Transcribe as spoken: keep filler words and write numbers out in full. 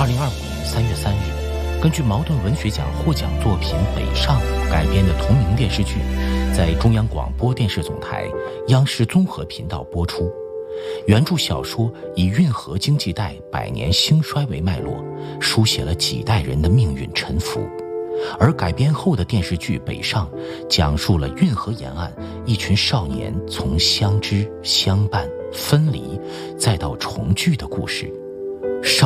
零二五年三月三日，根据茅盾文学奖获奖作品《北上》改编的同名电视剧，在中央广播电视总台、央视综合频道播出。原著小说以运河经济带百年兴衰为脉络，书写了几代人的命运沉浮。而改编后的电视剧《北上》讲述了运河沿岸一群少年从相知、相伴、分离，再到重聚的故事。